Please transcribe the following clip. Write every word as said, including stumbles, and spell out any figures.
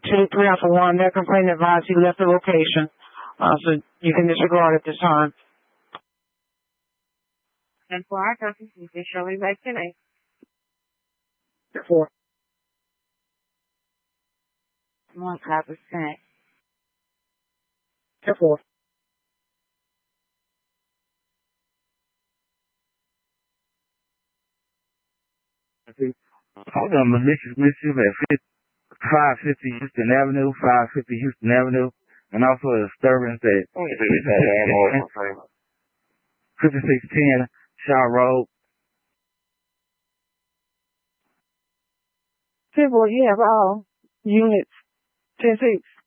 two, three Alpha one. Their complainant advised he left the location. Uh, so you can disregard at this time. And for our purposes, you can show me back today. Four. One percent. Four. Hold on, malicious mischief at five fifty Houston Avenue, five fifty Houston Avenue, and also a disturbance at fifty-six ten Shaw Road. Simple, you have all units ten six.